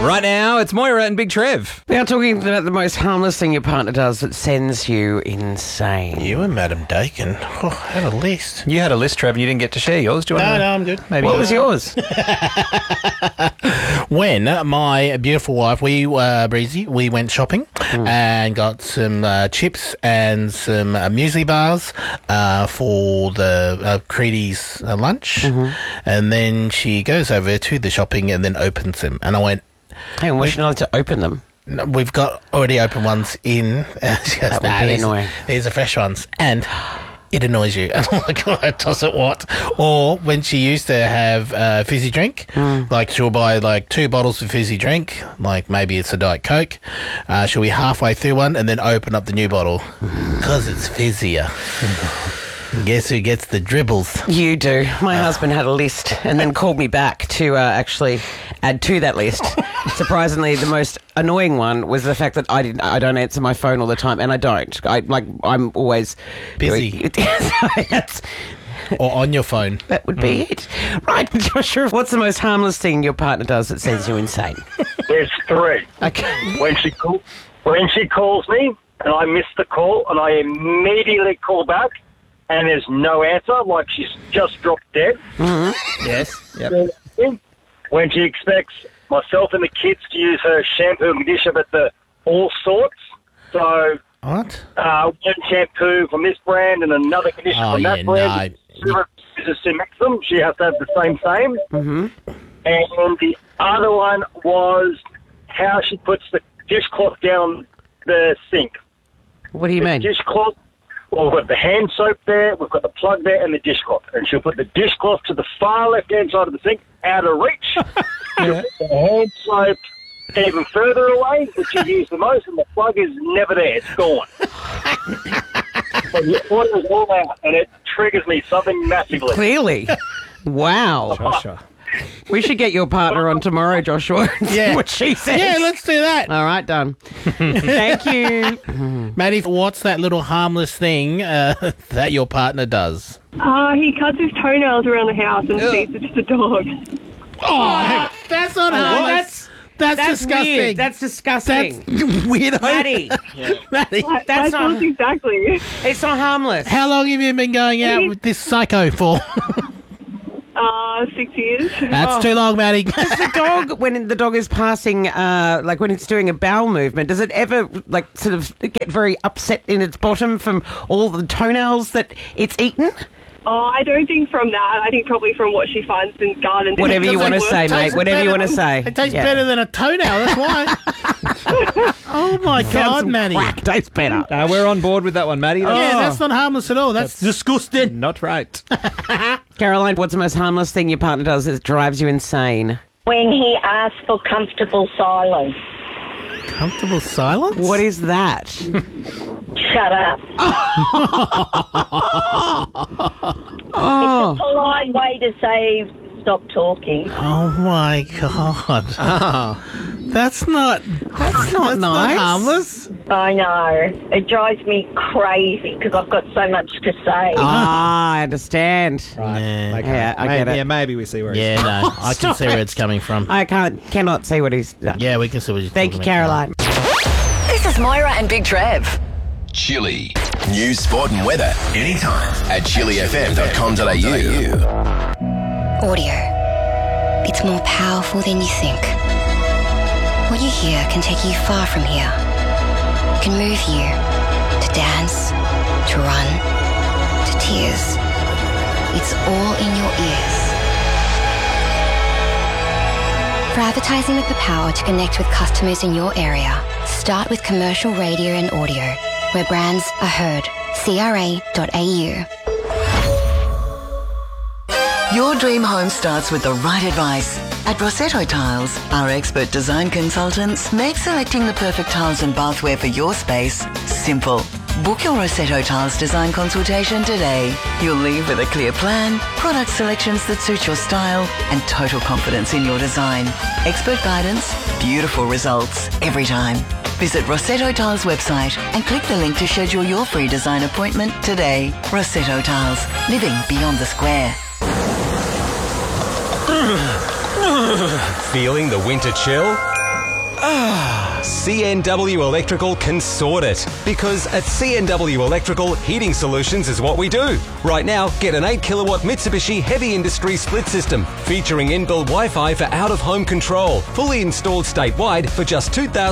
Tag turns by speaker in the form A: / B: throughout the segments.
A: Right now, it's Moira and Big Trev.
B: We are talking about the most harmless thing your partner does that sends you insane.
C: You and Madam Dakin had a list.
A: You had a list, Trev, and you didn't get to share yours. Do you want
C: No, I'm good.
A: Maybe
B: What was yours?
C: When my beautiful wife, Breezy, we went shopping and got some chips and some muesli bars for the Creedy's lunch. And then she goes over to the shopping and then opens them. And I went,
B: Hey, and we should know to open them.
C: "No, we've got already open ones in." She goes,
B: That would be annoying.
C: These are fresh ones. And it annoys you. And I'm like, oh, does it what? Or when she used to have fizzy drink, like she'll buy like 2 bottles of fizzy drink, like maybe it's a Diet Coke. She'll be halfway through one and then open up the new bottle because it's fizzier. Guess who gets the dribbles?
B: You do. My husband had a list and then called me back to actually add to that list. Surprisingly, the most annoying one was the fact that I don't answer my phone all the time, and I don't. I'm always
C: Busy. Or on your phone.
B: That would be it. Right, Joshua, what's the most harmless thing your partner does that sends you insane?
D: There's 3.
B: Okay.
D: When she calls me and I miss the call and I immediately call back and there's no answer, like she's just dropped dead.
A: Yes. Yep.
D: When she expects myself and the kids to use her shampoo and conditioner, but the all sorts. So
C: What?
D: one shampoo from this brand and another conditioner
C: Oh,
D: from that
C: yeah,
D: brand. She refuses to mix them. She has to have the same. And the other one was how she puts the dishcloth down the sink.
B: What do you mean?
D: Dishcloth. Well, we've got the hand soap there, we've got the plug there, and the dishcloth. And she'll put the dishcloth to the far left-hand side of the sink, out of reach. She'll put the hand soap even further away, which you use the most, and the plug is never there. It's gone. So the water is all out, and it triggers me something massively.
B: Clearly. Wow.
A: Joshua.
B: We should get your partner on tomorrow, Joshua, and see what she says.
C: Yeah, let's do that.
B: All right, done. Thank you.
C: Maddie, what's that little harmless thing that your partner does?
E: He cuts his toenails around the house and feeds it to the dog.
C: Oh, that's not harmless. That's disgusting.
B: Weird. That's disgusting.
C: Weird.
B: Maddie,
C: Maddie,
E: That's not exactly.
B: it's not harmless.
C: how long have you been going out with this psycho for?
E: 6 years.
C: That's too long, Maddie.
B: The dog, when the dog is passing, like when it's doing a bowel movement, does it ever like sort of get very upset in its bottom from all the toenails that it's eaten?
E: I don't think from that. I think probably from what she finds in gardens.
B: Whatever you want to say, mate.
C: Tastes
B: Whatever you
C: better.
B: want to say.
C: It tastes
B: Yeah.
C: better than a toenail, that's why. Oh, my
B: Found
C: God,
B: some
C: Maddie.
B: crack tastes better.
A: We're on board with that one, Maddie.
C: Yeah, that's not harmless at all. That's disgusting.
A: not right.
B: Caroline, what's the most harmless thing your partner does that drives you insane?
F: When he asks for comfortable silence.
C: Comfortable silence?
B: What is that?
F: Shut up.
B: Oh,
F: Polite way to say stop talking.
C: Oh, my God. That's not
B: that's not nice.
C: harmless.
F: I know. It drives me crazy because I've got so much to say.
B: Ah, I understand.
C: Yeah,
A: Okay.
B: Yeah, I get it.
A: Yeah, maybe we see where
C: yeah no, I can
B: Stop
C: see where
B: it.
C: it's coming from.
B: I cannot see what he's done.
C: Yeah, we can see what you're
B: Thank you,
C: talking about.
B: Caroline.
G: This is Moira and Big Trev.
H: Chili. News, sport and weather. Anytime at chilifm.com.au.
I: Audio. It's more powerful than you think. What you hear can take you far from here. It can move you to dance, to run, to tears. It's all in your ears. For advertising with the power to connect with customers in your area, start with commercial radio and audio, where brands are heard. CRA.au.
G: Your dream home starts with the right advice. At Rossetto Tiles, our expert design consultants make selecting the perfect tiles and bathware for your space simple. Book your Rossetto Tiles design consultation today. You'll leave with a clear plan, product selections that suit your style, and total confidence in your design. Expert guidance, beautiful results every time. Visit Rossetto Tiles website and click the link to schedule your free design appointment today. Rossetto Tiles, living beyond the square.
J: Feeling the winter chill? CNW Electrical can sort it. Because at CNW Electrical, heating solutions is what we do. Right now, get an 8 kilowatt Mitsubishi Heavy Industry split system featuring inbuilt Wi-Fi for out-of-home control. Fully installed statewide for just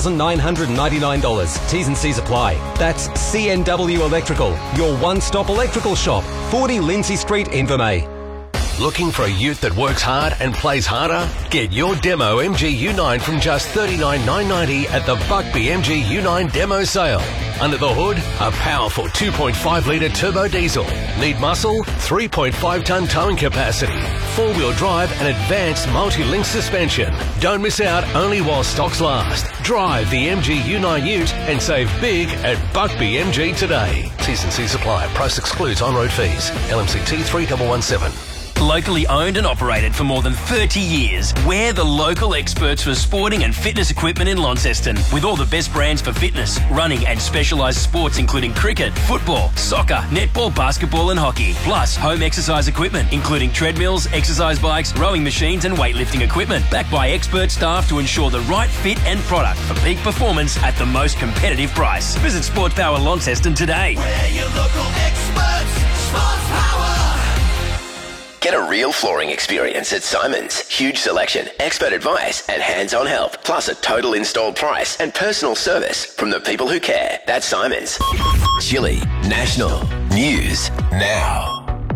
J: $2,999. T's and C's apply. That's CNW Electrical, your one-stop electrical shop. 40 Lindsay Street, Invermay.
H: Looking for a ute that works hard and plays harder? Get your demo MG U9 from just $39,990 at the Buckby MG U9 demo sale. Under the hood, a powerful 2.5 litre turbo diesel. Need muscle? 3.5 tonne towing capacity. 4-wheel drive and advanced multi-link suspension. Don't miss out only while stocks last. Drive the MG U9 ute and save big at Buckby MG today. T's and C's apply. Price excludes on-road fees. LMCT 3117.
K: Locally owned and operated for more than 30 years, we're the local experts for sporting and fitness equipment in Launceston, with all the best brands for fitness, running and specialised sports including cricket, football, soccer, netball, basketball and hockey, plus home exercise equipment including treadmills, exercise bikes, rowing machines and weightlifting equipment, backed by expert staff to ensure the right fit and product for peak performance at the most competitive price. Visit Sports Power Launceston today.
H: We're your local experts, Sports Power. Get a real flooring experience at Simon's. Huge selection, expert advice, and hands-on help. Plus a total installed price and personal service from the people who care. That's Simon's. Chile National News Now.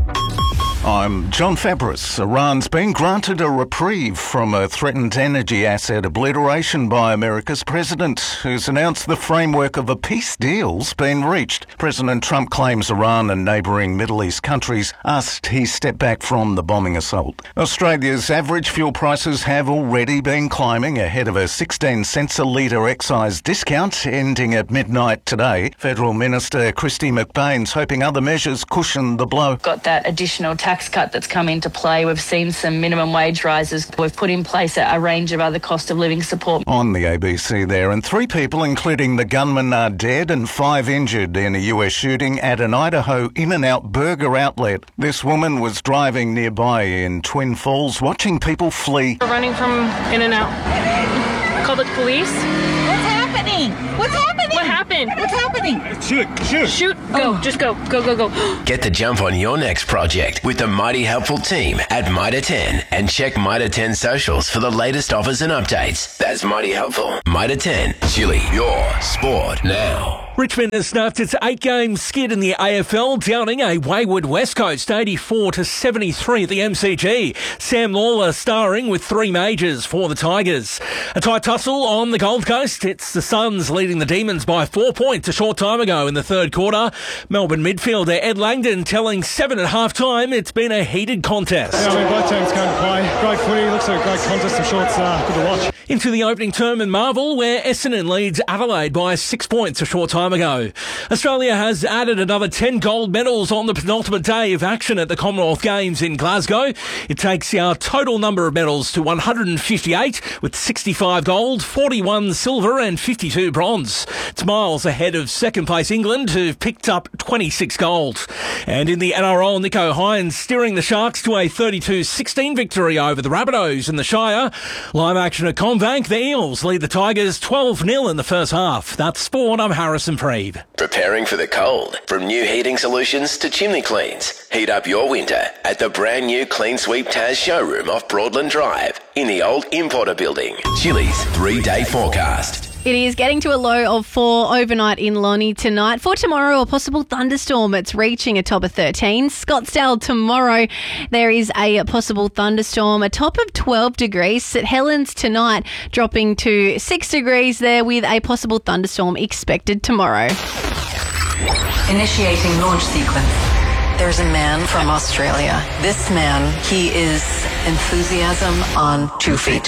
L: I'm John Fabris. Iran's been granted a reprieve from a threatened energy asset obliteration by America's president, who's announced the framework of a peace deal's been reached. President Trump claims Iran and neighbouring Middle East countries asked he step back from the bombing assault. Australia's average fuel prices have already been climbing ahead of a 16 cents a litre excise discount ending at midnight today. Federal Minister Christy McBain's hoping other measures cushion the blow.
M: Got that additional tax cut that's come into play. We've seen some minimum wage rises. We've put in place a range of other cost of living support.
L: On the ABC there, and 3 people, including the gunman, are dead and 5 injured in a US shooting at an Idaho In-N-Out burger outlet. This woman was driving nearby in Twin Falls, watching people flee.
N: We're running from In-N-Out. Call the police.
O: What's happening? What's happening?
N: What happened?
O: What's happening?
N: Shoot. Go. Just go. Go.
H: Get the jump on your next project with the mighty helpful team at Mitre 10 and check Mitre 10 socials for the latest offers and updates. That's mighty helpful. Mitre 10, Chile, your sport now.
P: Richmond has snapped its 8-game skid in the AFL, downing a wayward West Coast 84-73 at the MCG. Sam Lawler starring with 3 majors for the Tigers. A tight tussle on the Gold Coast. It's the Suns leading the Demons by 4 points a short time ago in the third quarter. Melbourne midfielder Ed Langdon telling 7 at half-time it's been a heated contest.
Q: Yeah, both teams going to play great footy. Looks like a great contest. I'm sure it's good to watch.
P: Into the opening term in Marvel, where Essendon leads Adelaide by 6 points a short time ago. Australia has added another 10 gold medals on the penultimate day of action at the Commonwealth Games in Glasgow. It takes our total number of medals to 158, with 65 gold, 41 silver and 52 bronze. It's miles ahead of second place England, who've picked up 26 gold. And in the NRL, Nico Hines steering the Sharks to a 32-16 victory over the Rabbitohs in the Shire. Live action at Combank, the Eels lead the Tigers 12-0 in the first half. That's sport. I'm Harrison Preeve.
H: Preparing for the cold. From new heating solutions to chimney cleans. Heat up your winter at the brand new Clean Sweep Taz showroom off Broadland Drive in the old Importer building. Chili's 3-day forecast.
R: It is getting to a low of 4 overnight in Lonnie tonight. For tomorrow, a possible thunderstorm. It's reaching a top of 13. Scottsdale tomorrow, there is a possible thunderstorm, a top of 12 degrees. St Helens tonight, dropping to 6 degrees there with a possible thunderstorm expected tomorrow.
G: Initiating launch sequence. There's a man from Australia. This man, he is enthusiasm on 2 feet.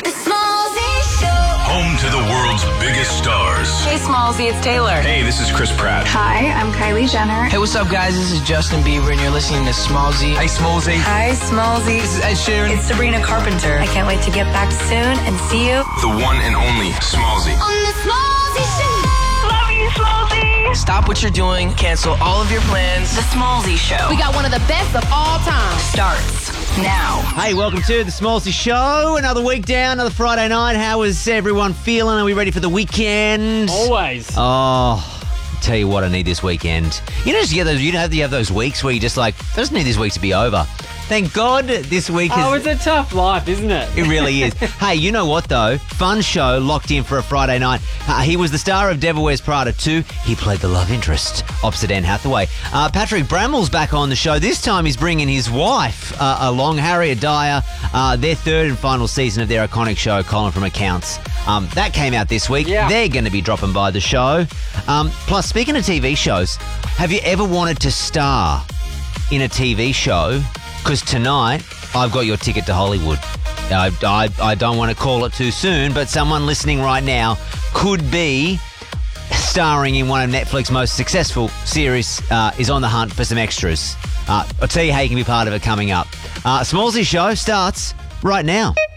H: Home to the world's biggest stars.
S: Hey, Smallsy, it's Taylor.
H: Hey, this is Chris Pratt.
S: Hi, I'm Kylie Jenner.
T: Hey, what's up, guys? This is Justin Bieber, and you're listening to Smallsy.
S: Hey, Smallsy. Hi, Smallsy.
T: This is Ed Sheeran.
S: It's Sabrina Carpenter. I can't wait to get back soon and see you.
H: The one and only Smallsy.
S: On the Smallsy Show. Love you, Smallsy.
T: Stop what you're doing. Cancel all of your plans.
S: The Smallsy Show.
N: We got one of the best of all time.
S: Starts
G: now.
U: Hey, welcome to the Smallsy Show. Another week down, another Friday night. How is everyone feeling? Are we ready for the weekend?
V: Always.
U: Oh, tell you what I need this weekend. You know, you have those weeks where you just like, I just need this week to be over. Thank God this week is...
V: Oh, it's a tough life, isn't it?
U: It really is. Hey, you know what, though? Fun show locked in for a Friday night. He was the star of Devil Wears Prada 2. He played the love interest opposite Anne Hathaway. Patrick Bramwell's back on the show. This time he's bringing his wife along, Harriet Dyer, their third and final season of their iconic show, Colin from Accounts. That came out this week. Yeah. They're going to be dropping by the show. Plus, speaking of TV shows, have you ever wanted to star in a TV show? Because tonight, I've got your ticket to Hollywood. I don't want to call it too soon, but someone listening right now could be starring in one of Netflix's most successful series, is on the hunt for some extras. I'll tell you how you can be part of it coming up. Smallsy Show starts right now.